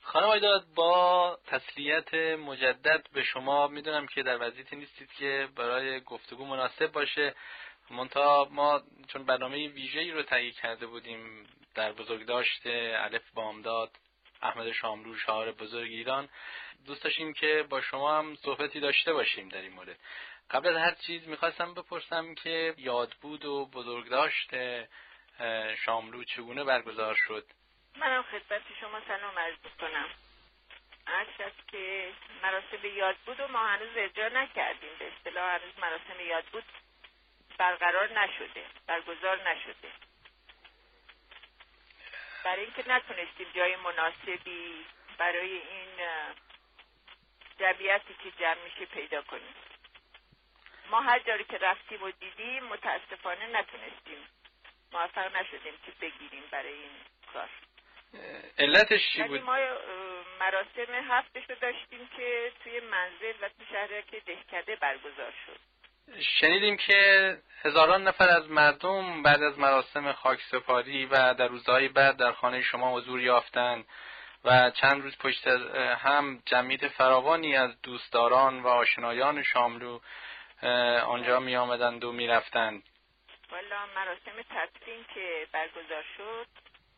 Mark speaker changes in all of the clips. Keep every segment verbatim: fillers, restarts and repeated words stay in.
Speaker 1: خانم آیدا، با تسلیت مجدد به شما، میدونم که در وضعیتی نیستید که برای گفتگو مناسب باشه، منتها ما چون برنامه ویژه‌ای رو تهیه کرده بودیم در بزرگداشت الف بامداد احمد شاملو شاعر بزرگ ایران، دوست داشتیم که با شما هم صحبتی داشته باشیم در این مورد. قبل از هر چیز میخواستم بپرسم که یادبود و بزرگداشت شاملو چگونه برگزار شد؟
Speaker 2: منم خدمت شما سلام عرض می‌کنم. عرض است که مراسم یادبود رو ما هنوز اجرا نکردیم، به اصطلاح هنوز مراسم یادبود برقرار نشده، برگزار نشده، برای اینکه نتونستیم جای مناسبی برای این جمعیتی که جمع میشه پیدا کنیم. ما هر جایی که رفتیم و دیدیم متاسفانه نتونستیم، موفق نشدیم که بگیریم برای این کار.
Speaker 1: علتش چی بود؟
Speaker 2: ما مراسم هفتش رو داشتیم که توی منزل و توی شهر که دهکده برگزار شد.
Speaker 1: شنیدیم که هزاران نفر از مردم بعد از مراسم خاکسپاری و در روزهای بعد در خانه شما حضور یافتند و چند روز پشت هم جمعیت فراوانی از دوستداران و آشنایان شاملو آنجا می آمدند و می رفتند.
Speaker 2: والا مراسم تدفین که برگزار شد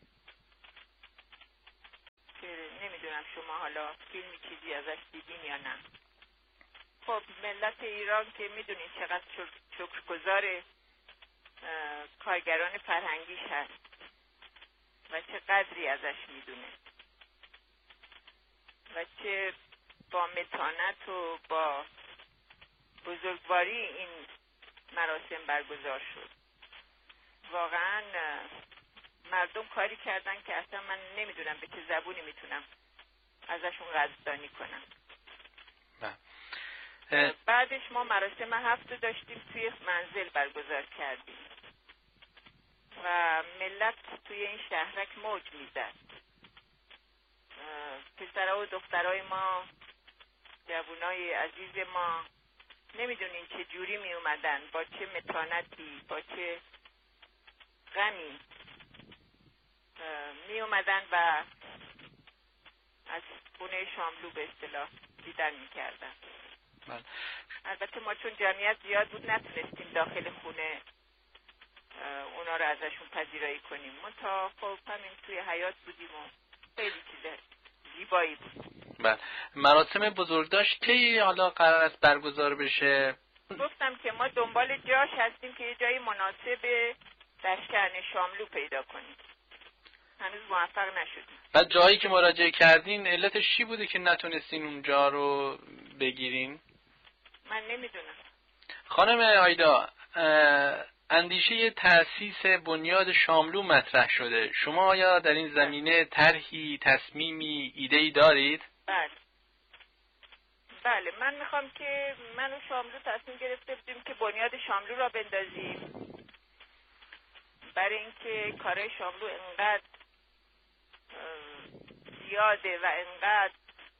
Speaker 2: که نمیدونم شما حالا فیلمی چیزی ازش دیدین یا نه. خب ملت ایران که میدونین چقدر شکرگزار کارگران فرهنگیش هست و چه قدری ازش میدونه و چه با متانت و با بزرگواری این مراسم برگزار شد. واقعا مردم کاری کردن که اصلا من نمیدونم به چه زبونی میتونم ازشون قدردانی کنم. بعدش ما مراسم هفت داشتیم توی منزل برگزار کردیم و ملت توی این شهرک موج میزد. پسرها و دخترای ما، جوانای عزیز ما، نمیدونین چه جوری می اومدن، با چه متانتی، با چه غمی می اومدن و از خونه شاملو به اصطلاح دیدن می کردن. البته ما چون جمعیت زیاد بود نتونستیم داخل خونه اونا رو ازشون پذیرایی کنیم، ما تا خب همین توی حیاط بودیم و خیلی چیز زیبایی بود.
Speaker 1: بله. مراسم بزرگداشت کی حالا قرار است برگزار بشه؟
Speaker 2: گفتم که ما دنبال جاش هستیم که یه جای مناسب در شأن شاملو پیدا کنیم. هنوز موفق نشدیم.
Speaker 1: بعد جایی که مراجعه کردین علتش چی بوده که نتونستین اونجا رو بگیرین؟
Speaker 2: من نمیدونم.
Speaker 1: خانم آیدا، اندیشه تأسیس بنیاد شاملو مطرح شده. شما آیا در این زمینه طرحی، تصمیمی، ایده‌ای دارید؟
Speaker 2: بله. بله، من میخوام که من و شاملو تصمیم گرفته بودیم که بنیاد شاملو را بندازیم، برای اینکه کارهای شاملو انقدر زیاده و انقدر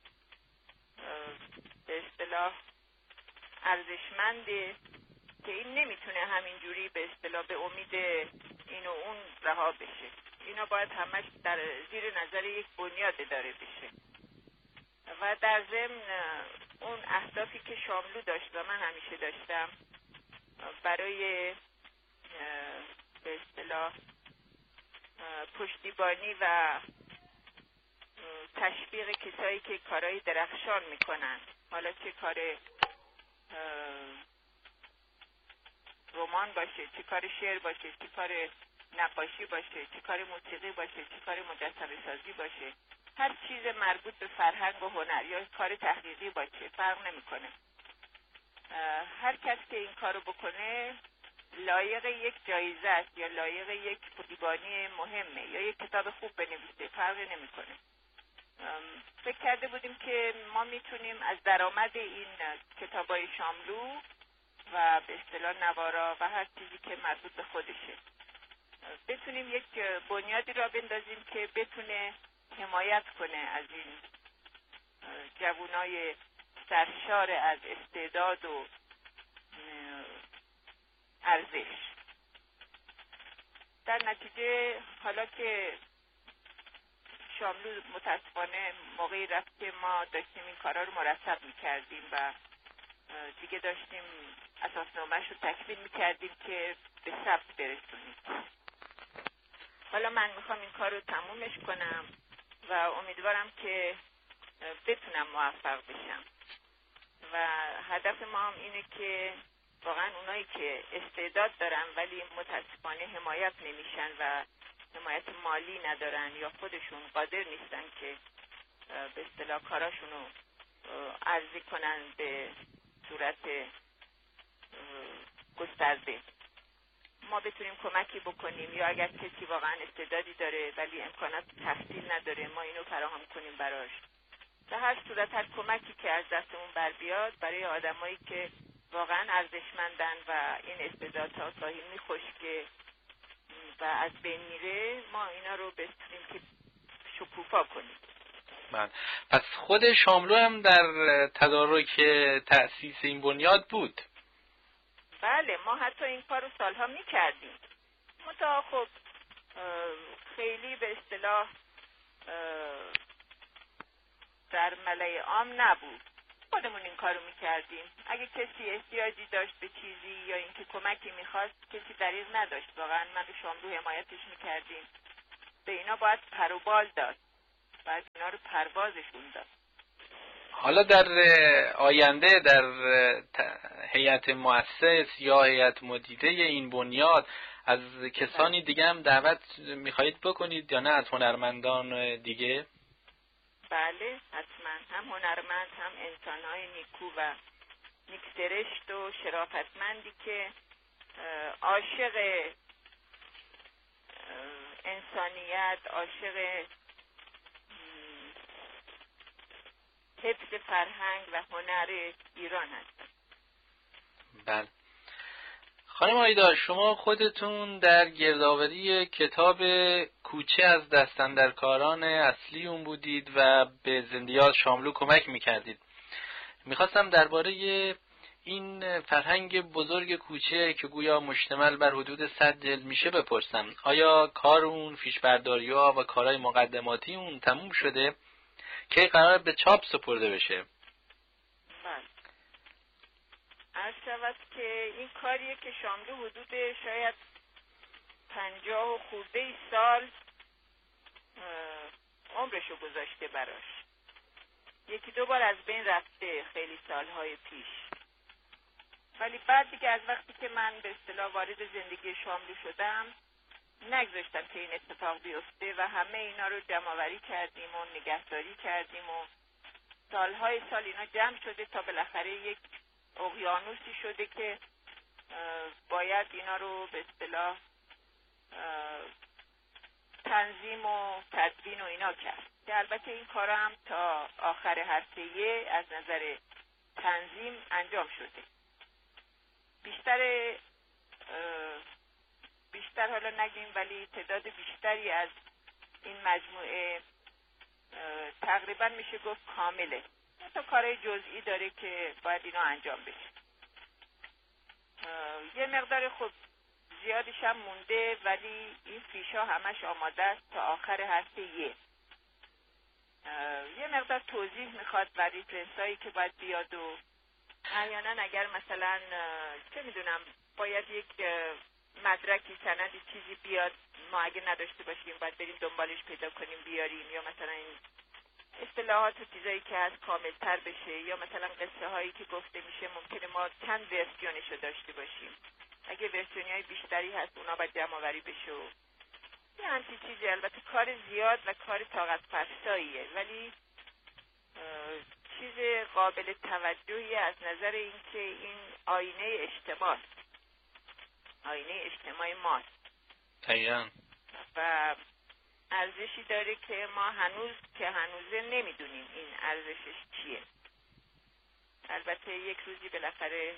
Speaker 2: به اصطلاح ارزشمنده که این نمیتونه همینجوری به اصطلاح به امید این و اون رها بشه. اینا باید همش در زیر نظر یک بنیاد داره بشه و در ضمن اون اهدافی که شاملو داشت و من همیشه داشتم برای به اصطلاح پشتیبانی و تشویق کسایی که کارهای درخشان میکنن، حالا چه کار رمان باشه، چه کار شعر باشه، چه کار نقاشی باشه، چه کار موسیقی باشه، چه کار مجسمه سازی باشه، هر چیز مربوط به فرهنگ و هنر یا کار تحقیقی باشه، فرق نمیکنه. هر کس که این کارو بکنه لایق یک جایزه است یا لایق یک پشتیبانی مهمه یا یک کتاب خوب بنویسه، فرق نمیکنه. فکر کرده بودیم که ما میتونیم از درآمد این کتابای شاملو و به اصطلاح نوارا و هر چیزی که مربوط به خودشه بتونیم یک بنیادی را بندازیم که بتونه حمایت کنه از این جوانای سرشار از استعداد و ارزش. در نتیجه حالا که شاملو متاسفانه موقعی رفت که ما داشتیم این کارا رو مرتب میکردیم و دیگه داشتیم اساسنامه‌اش رو تکمیل میکردیم که به ثبت برسونیم. حالا من میخوام این کار رو تمومش کنم و امیدوارم که بتونم موفق بشم و هدف ما هم اینه که واقعا اونایی که استعداد دارن ولی متاسفانه حمایت نمیشن و حمایت مالی ندارن یا خودشون قادر نیستن که به اصطلاح کاراشون رو عرضه کنن به صورت گسترده، ما بتونیم کمکی بکنیم، یا اگر کسی واقعا استعدادی داره ولی امکانات تحصیل نداره ما اینو فراهم کنیم براش. در هر صورت هر کمکی که از دستمون بر بیاد برای آدمایی که واقعا ارزشمندن و این استعدادها گاهی میخشکه و از بین میره، ما اینا رو بتونیم که شکوفا کنیم.
Speaker 1: من. پس خود شاملو هم در تدارک تأسیس این بنیاد بود؟
Speaker 2: بله، ما حتی این کار رو سالها میکردیم، منتها خب خیلی به اصطلاح در ملأ عام نبود، خودمون این کار رو میکردیم. اگه کسی احتیاجی داشت به چیزی یا اینکه کمکی میخواست کسی دریغ نداشت، واقعا من و شاملو حمایتش میکردیم. به اینا باید پر و بال داد، باید اینا رو پروازشون داد.
Speaker 1: حالا در آینده در هیئت مؤسس یا هیئت مدیره این بنیاد از کسانی دیگه هم دعوت میخواهید بکنید یا نه، از هنرمندان دیگه؟
Speaker 2: بله حتما، هم هنرمند هم انسانهای نیکو و نیکسرشت و شرافتمندی که عاشق انسانیت، عاشق حفظ فرهنگ و هنر ایران هستن.
Speaker 1: بله. خانم آیدا، شما خودتون در گردآوری کتاب کوچه از دست‌اندرکاران اصلی اون بودید و به زندیات شاملو کمک میکردید. میخواستم درباره این فرهنگ بزرگ کوچه که گویا مشتمل بر حدود صد جلد میشه بپرسم. آیا کار اون، فیشبرداری‌ها و کارهای مقدماتی اون تموم شده که قرار به چاپ سپرده بشه؟
Speaker 2: بله. عرض شود که این کاریه که شاملو حدود شاید پنجاه و خورده سال عمرشو گذاشته براش. یکی دو بار از بین رفته خیلی سالهای پیش، ولی بعد دیگه از وقتی که من به اصطلاح وارد زندگی شاملو شدم نگذاشتم که این اتفاق بیفته و همه اینا رو جمع‌آوری کردیم و نگهداری کردیم و سالهای سال اینا جمع شده تا بالاخره یک اقیانوسی شده که باید اینا رو به اصطلاح تنظیم و تدوین و اینا کرد، که البته این کارا هم تا آخر هفته از نظر تنظیم انجام شده. بیشتر بیشتر حالا نگیم ولی تعداد بیشتری از این مجموعه تقریبا میشه گفت کامله، تا کارهای جزئی داره که باید اینا انجام بشه. یه مقدار خب زیادش هم مونده، ولی این فیشا همش آماده است تا آخر هفته یه. یه مقدار توضیح میخواد برای ریفرنسایی که باید بیاد و احیانا اگر مثلا چه میدونم باید یک مدرکی سندی چیزی بیاد، ما اگه نداشته باشیم باید بریم دنبالش پیدا کنیم بیاریم، یا مثلا این اصطلاحات و چیزایی که از کاملتر بشه، یا مثلا قصه هایی که گفته میشه ممکنه ما چند ورسیونشو داشته باشیم، اگه ورسیونی های بیشتری هست اونا باید جمع آوری بشه و یه همچین چیزی. البته کار زیاد و کار طاقت فرساییه، ولی چیز قابل توجهی از نظر اینکه این آینه اجتماع آینه اجتماع ماست
Speaker 1: دقیقاً،
Speaker 2: و ارزشی داره که ما هنوز که هنوزه نمیدونیم این ارزشش چیه. البته یک روزی بالاخره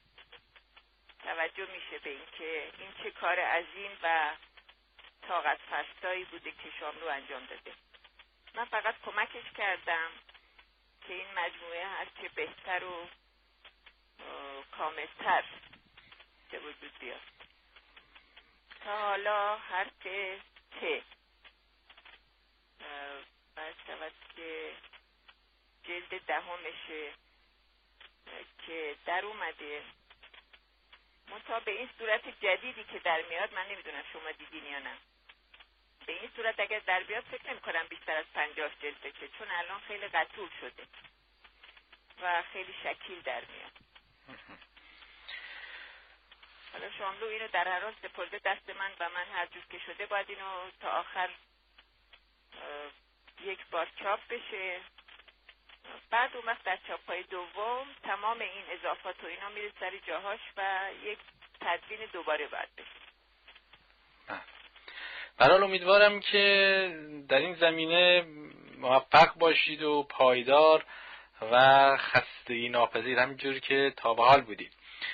Speaker 2: توجه میشه به این که این چه کار عظیم و طاقت فرسایی بوده که شاملو انجام داده. من فقط کمکش کردم که این مجموعه هست که بهتر و کاملتر به وجود بیاد. تا حالا حرف ت جلد دهمشه که در اومده، منتها به این صورت جدیدی که در میاد، من نمیدونم شما دیدین یا نه، به این صورت اگر در بیاد فکر نمی کنم بیشتر از پنجاه جلد بشه، چون الان خیلی قطور شده و خیلی شکیل در میاد. حالا شاملو اینو در هر حال سپرده دست من و من هر جور که شده باید اینو تا آخر یک بار چاپ بشه. بعد اون وقت در چاپ‌های دوم تمام این اضافات و اینا میره سر جاهاش و یک تدوین دوباره باید بشه.
Speaker 1: برحال امیدوارم که در این زمینه موفق باشید و پایدار و خستگی ناپذیر همینجور که تا به حال بودید.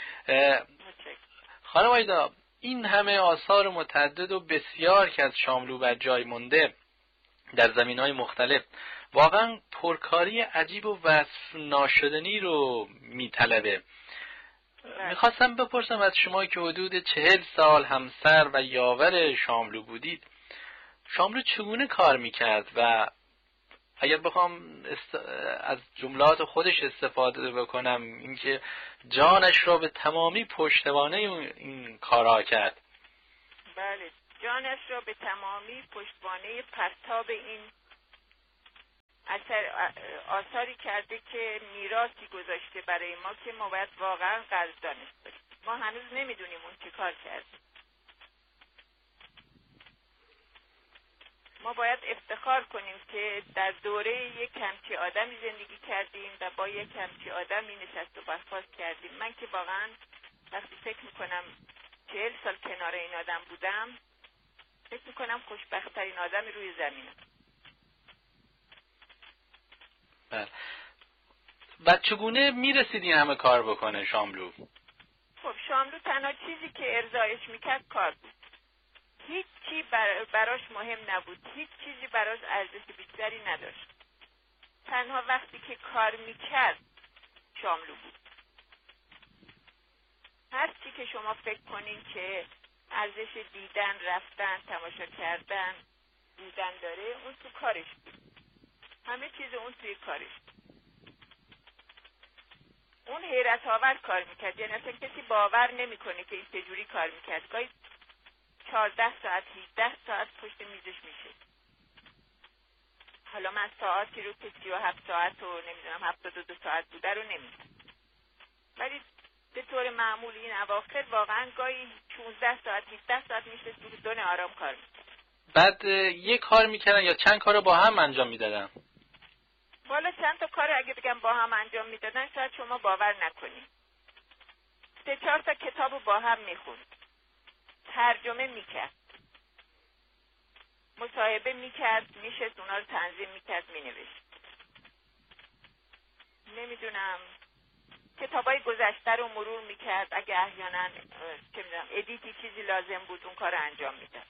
Speaker 1: خانم آیدا، این همه آثار متعدد و بسیار که از شاملو بر جای مونده در زمینهای مختلف واقعا پرکاری عجیب و وصف ناشدنی رو میطلبه. میخواستم بپرسم از شما که حدود چهل سال همسر و یاور شاملو بودید، شاملو چگونه کار میکرد و اگر بخوام است... از جملات خودش استفاده بکنم، اینکه جانش را به تمامی پشتوانه این کارا کرد.
Speaker 2: بله، جانش را به تمامی پشتوانه پرتاب این اثر آثاری کرده که میراثی گذاشته برای ما که ما باید واقعا قدردانش باشیم. ما هنوز نمیدونیم اون چه کار کرده. ما باید افتخار کنیم که در دوره یک همچی آدمی زندگی کردیم و با یک همچی آدمی نشست و برخاست کردیم. من که واقعا وقتی فکر میکنم چهل سال کنار این آدم بودم، فکر میکنم خوشبخت‌ترین آدمی روی زمینه.
Speaker 1: بله. و چگونه میرسید این همه کار بکنه شاملو؟
Speaker 2: خب شاملو تنها چیزی که ارضایش میکرد کار بود. هیچ چی بر براش مهم نبود، هیچ چیزی براش ارزش بیشتری نداشت. تنها وقتی که کار میکرد شاملو بود. هر چی که شما فکر کنین که ارزش دیدن، رفتن، تماشا کردن، بودن داره، اون تو کارش بود. همه چیز اون توی کارش بود. اون حیرت آور کار میکرد، یعنی اصلا کسی باور نمیکنه که این چجوری کار میکرد. گاهی چهارده ساعت، هجده ساعت پشت میزش میشه. حالا من ساعتی رو که سی و هفت ساعت و نمیدونم هفتاد و دو ساعت بوده رو نمیدونم، ولی به طور معمول این اواخر واقعا گاهی شانزده ساعت، هجده ساعت میشه بدون آرام کار میکرد.
Speaker 1: بعد یک کار میکردن یا چند کار با هم انجام میدادن؟
Speaker 2: والا چند تا کار اگه بگم با هم انجام میدادن شاید شما باور نکنید. سه چهار تا کتابو با هم میخوند، ترجمه میکرد، مصاحبه میکرد، میشست اونا رو تنظیم میکرد، مینوشت. نمیدونم کتابای گذشته رو مرور میکرد، اگه احیانا چه میدونم ادیتی چیزی لازم بود اون کار رو انجام میداد.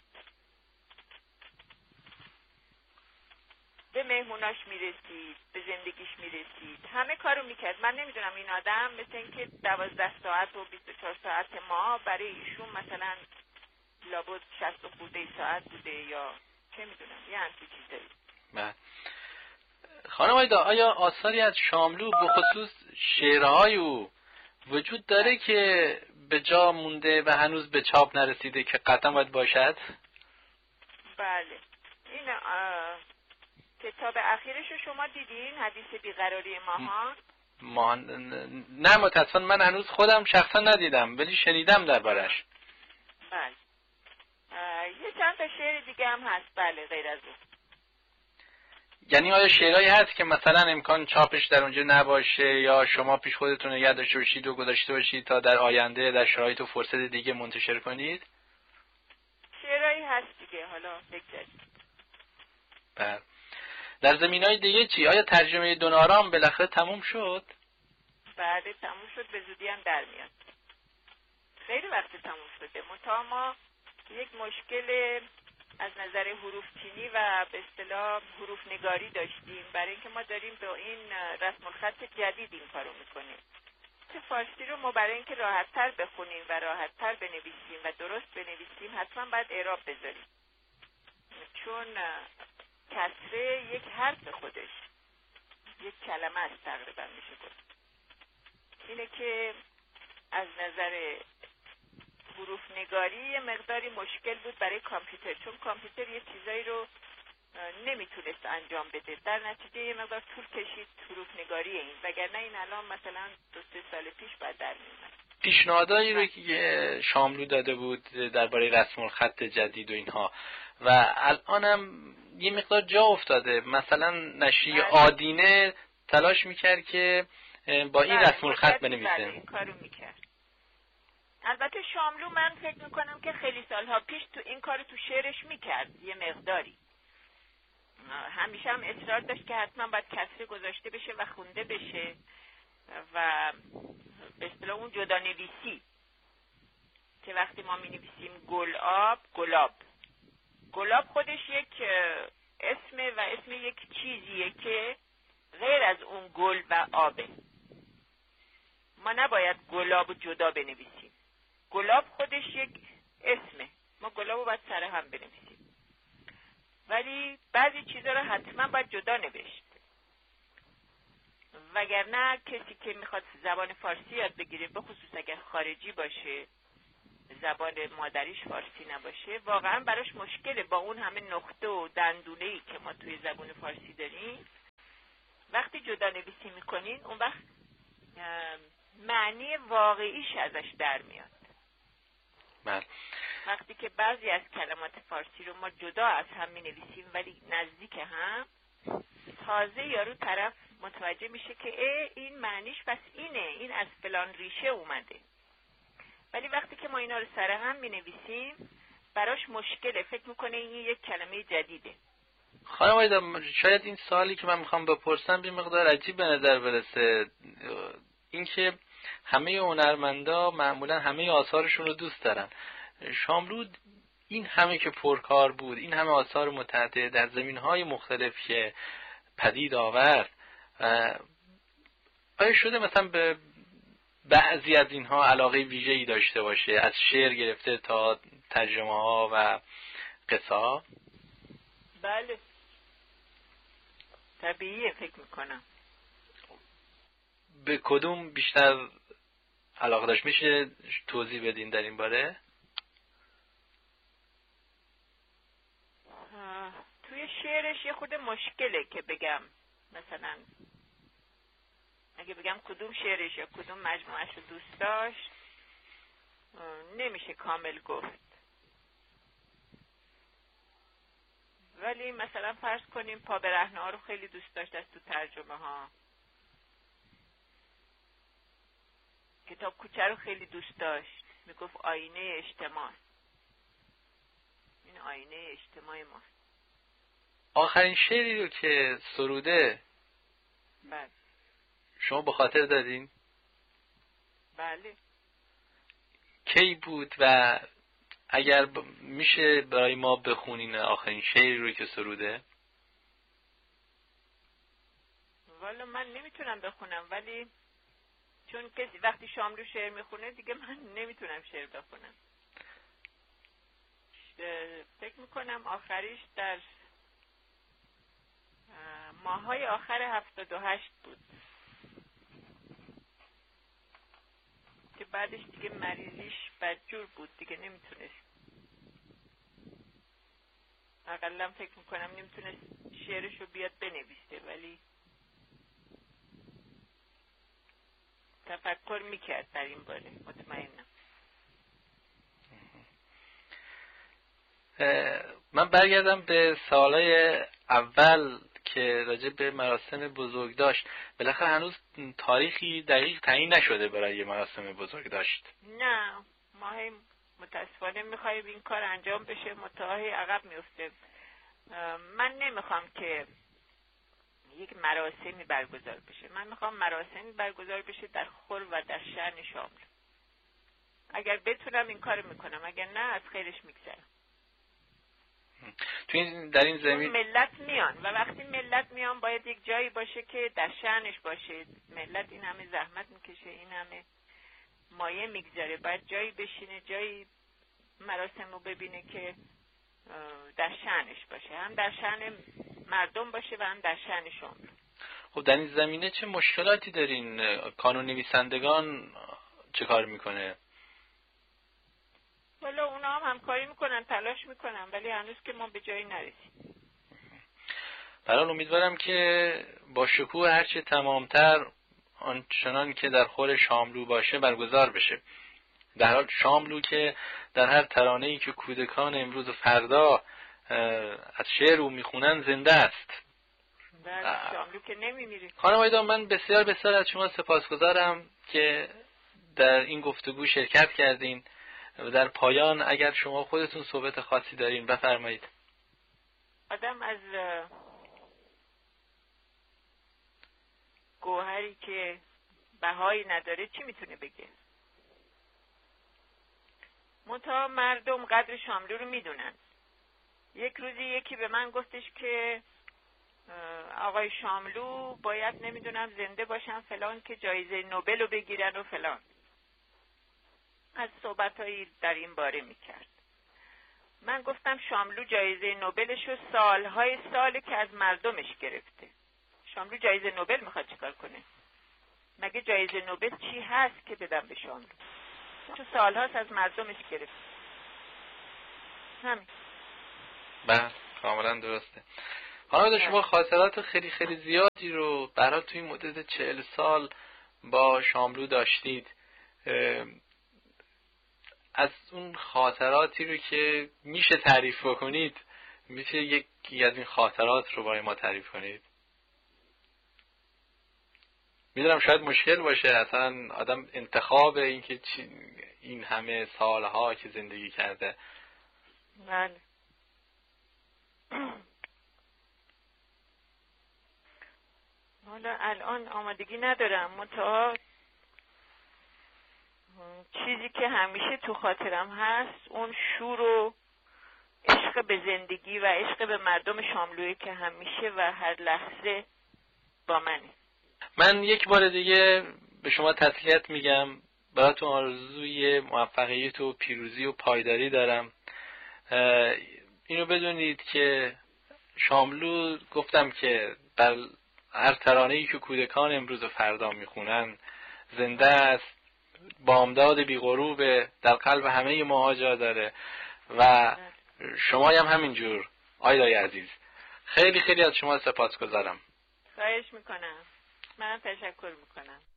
Speaker 2: به مهموناش میرسید، به زندگیش میرسید، همه کارو میکرد. من نمیدونم این آدم مثل اینکه دوازده ساعت و بیست و چهار ساعت ما برای ایشون مثلا لابد شصت و خورده ساعت بوده یا چه میدونم یه همچین چیزایی.
Speaker 1: بله. خانم آیدا، آیا آثاری از شاملو به خصوص شعرهای او وجود داره که به جا مونده و هنوز به چاپ نرسیده که قطعا باید باشد؟
Speaker 2: بله. این کتاب اخیرش رو شما دیدین؟ حدیث بیقراری ماها؟
Speaker 1: ما نه متاسفانه من هنوز خودم شخصا ندیدم، ولی شنیدم دربارش.
Speaker 2: بله. یه چند تا شعر دیگه هم هست. بله، غیر از اون.
Speaker 1: یعنی آیا شعرهایی هست که مثلا امکان چاپش در اونجا نباشه یا شما پیش خودتون نگه داشته باشید و گذاشته باشید تا در آینده در شرایط و فرصت دیگه منتشر کنید؟
Speaker 2: شعرهایی هست دیگه، حالا بگذارید.
Speaker 1: بله. در زمینهای دیگه چی؟ آیا ترجمه دونارام بالاخره تموم شد؟
Speaker 2: بله تموم شد، به زودی هم در میاد. خیلی وقت تموم شده. منتها ما یک مشکل از نظر حروف چینی و به اصطلاح حروف نگاری داشتیم، برای اینکه ما داریم به این رسم الخط جدید این کارو میکنیم که فارسی رو ما برای اینکه راحت‌تر بخونیم و راحت‌تر بنویسیم و درست بنویسیم حتما باید اعراب بذاریم، چون کسره یک حرف خودش یک کلمه است تقریبا میشه گفت. اینه که از نظر حروف نگاری یه مقداری مشکل بود برای کامپیوتر، چون کامپیوتر یه چیزایی رو نمیتونست انجام بده، در نتیجه یه مقدار طول کشید حروف نگاری این، وگرنه این الان مثلا دو سه سال پیش بعد در میومد.
Speaker 1: پیشنهادایی رو که شاملو داده بود درباره رسم الخط جدید و اینها و الانم یه مقدار جا افتاده، مثلا نشریه آدینه تلاش میکرد که با این رسم الخط بنویسه.
Speaker 2: بله این کارو میکرد. البته شاملو من فکر میکنم که خیلی سالها پیش تو این کارو تو شعرش میکرد یه مقداری. همیشه هم اصرار داشت که حتما باید کسره گذاشته بشه و خونده بشه و به اصطلاح اون جدا نویسی که وقتی ما می نویسیم گلاب، گلاب گلاب خودش یک اسمه و اسم یک چیزیه که غیر از اون گل و آبه. ما نباید گلاب رو جدا بنویسیم، گلاب خودش یک اسمه، ما گلاب رو باید سر هم بنویسیم، ولی بعضی چیزا رو حتما باید جدا نوشت، وگرنه کسی که میخواد زبان فارسی یاد بگیره، به خصوص اگر خارجی باشه، زبان مادریش فارسی نباشه، واقعا براش مشکله با اون همه نقطه و دندونه‌ای که ما توی زبان فارسی داریم. وقتی جدا نویسی میکنین اون وقت معنی واقعیش ازش در میاد.
Speaker 1: بله.
Speaker 2: وقتی که بعضی از کلمات فارسی رو ما جدا از هم می نویسیم ولی نزدیک هم، تازه یارو طرف متوجه میشه که ای این معنیش پس اینه، این از فلان ریشه اومده. ولی وقتی که ما اینا رو سر هم می نویسیم براش مشکله، فکر میکنه این یک کلمه جدیده.
Speaker 1: خانم آیدا، شاید این سوالی که من میخوام بپرسم بی مقدار عجیب به نظر برسه، این که همه هنرمندا معمولا همه آثارشون رو دوست دارن. شاملو این همه که پرکار بود، این همه آثار متعدد در زمینهای مختلف که پدید آورد، آیا شده مثلا به بعضی از اینها علاقه ویژه‌ای داشته باشه، از شعر گرفته تا ترجمه ها و قصه؟
Speaker 2: بله طبیعیه فکر میکنم.
Speaker 1: به کدوم بیشتر علاقه داشت؟ میشه توضیح بدین در این باره؟
Speaker 2: توی شعرش یه خود مشکله که بگم مثلا اگه بگم کدوم شعرش یا کدوم مجموعش رو دوست داشت نمیشه کامل گفت، ولی مثلا فرض کنیم پا برهنه ها رو خیلی دوست داشت از تو ترجمه ها، کتاب کوچه رو خیلی دوست داشت، میگفت آینه اجتماع، این آینه اجتماع ماست.
Speaker 1: آخرین شعری رو که سروده
Speaker 2: بله
Speaker 1: شما به خاطر دارین؟
Speaker 2: بله.
Speaker 1: کی بود و اگر ب... میشه برای ما بخونین آخرین شعری رو که سروده؟
Speaker 2: والا من نمیتونم بخونم، ولی چون کسی وقتی شاملو شعر میخونه دیگه من نمیتونم شعر بخونم. فکر میکنم آخریش در ماهای آخر هفتاد و هشت بود که بعدش دیگه مریضیش بدجور بود، دیگه نمیتونست، اقلا فکر میکنم نمیتونست شعرشو بیاد بنویسه، ولی تفکر میکرد در این باره، مطمئنم.
Speaker 1: من برگردم به سوالای اول که راجع به مراسم بزرگ داشت. بالاخره هنوز تاریخی دقیق تعیین نشده برای مراسم بزرگ داشت.
Speaker 2: نه ما متاسفانه میخوایم این کار انجام بشه، متاهی عقب میفته. من نمیخوام که یک مراسمی برگزار بشه، من میخوام مراسمی برگزار بشه در خور و در شأن شامل. اگر بتونم این کارو میکنم، اگر نه از خیرش میگذرم.
Speaker 1: تو این در این زمین
Speaker 2: ملت میان و وقتی ملت میان باید یک جایی باشه که در شأنش باشه. ملت این همه زحمت میکشه، این همه مایه میگذاره، باید جایی بشینه، جایی مراسم رو ببینه که در شأنش باشه، هم در شأن مردم باشه و هم در شأن شامل.
Speaker 1: خب در این زمینه چه مشکلاتی دارین؟ کانون نویسندگان چه کار میکنه؟
Speaker 2: والا اونا هم همکاری میکنن، تلاش میکنن، ولی هنوز که ما به جایی نرسیم.
Speaker 1: برحال امیدوارم که با شکوه هرچه تمامتر آنچنان که در خور شاملو باشه برگزار بشه. در حال شاملو که در هر ترانه‌ای که کودکان امروز و فردا از شعر او میخونن زنده است.
Speaker 2: در شاملو که نمیمیره.
Speaker 1: خانم آیدا، من بسیار بسیار از شما سپاسگزارم که در این گفتگو شرکت کردین و در پایان اگر شما خودتون صحبت خاصی دارین بفرمایید.
Speaker 2: آدم از گوهری که بهایی نداره چی میتونه بگه؟ منتها مردم قدر شاملو رو میدونن. یک روزی یکی به من گفتش که آقای شاملو باید نمیدونم زنده باشن فلان که جایزه نوبل رو بگیرن و فلان. از صحبتایی در این باره میکرد. من گفتم شاملو جایزه نوبلش رو سالهای ساله که از مردمش گرفته. شاملو جایزه نوبل میخواد چیکار کنه؟ مگه جایزه نوبل چی هست که بدم به شاملو؟ تو سالهاست از مردمش گرفته. همین.
Speaker 1: بله، کاملا درسته. خانم شما خاطرات خیلی خیلی زیادی رو برای توی مدت چهل سال با شاملو داشتید. از اون خاطراتی رو که میشه تعریف بکنید، میشه یکی از این خاطرات رو برای ما تعریف کنید؟ میدونم شاید مشکل باشه اصلا آدم انتخاب این که این همه سالها که زندگی کرده.
Speaker 2: بله. حالا الان آمادگی ندارم، منتها چیزی که همیشه تو خاطرم هست اون شور و عشق به زندگی و عشق به مردم شاملویی که همیشه و هر لحظه با منه.
Speaker 1: من یک بار دیگه به شما تسلیت میگم، براتون آرزوی موفقیت و پیروزی و پایداری دارم. اینو بدونید که شاملو گفتم که در هر ترانه‌ای که کودکان امروز و فردا میخونن زنده است، بامداد بی‌غروب، در قلب همه ما جا داره و شما هم همینجور. آیدای عزیز، خیلی خیلی از شما سپاسگزارم.
Speaker 2: خواهش میکنم. منم تشکر میکنم.